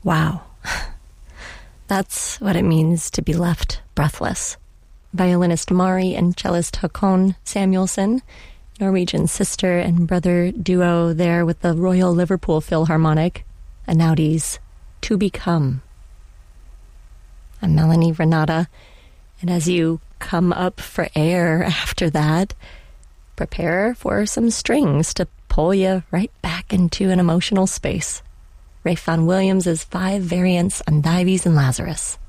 Wow. That's what it means to be left breathless. Violinist Mari and cellist Håkon Samuelsson, Norwegian sister and brother duo there with the Royal Liverpool Philharmonic, Anaudi's To Become. I'm Melanie Renata, and as you come up for air after that, prepare for some strings to pull you right back into an emotional space. Ralph Vaughan Williams' 5 variants on Dives and Lazarus.